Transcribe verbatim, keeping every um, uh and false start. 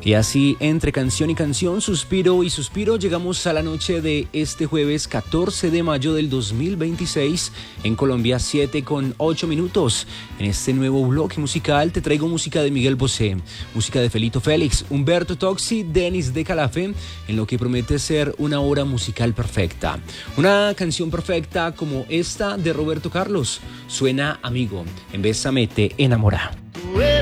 Y así, entre canción y canción, suspiro y suspiro, llegamos a la noche de este jueves catorce de mayo del dos mil veintiséis, en Colombia, siete con ocho minutos. En este nuevo bloque musical te traigo música de Miguel Bosé, música de Felito Félix, Humberto Tocci, Denis de Calafé, en lo que promete ser una obra musical perfecta. Una canción perfecta como esta de Roberto Carlos, Suena Amigo, en Bésame te enamora.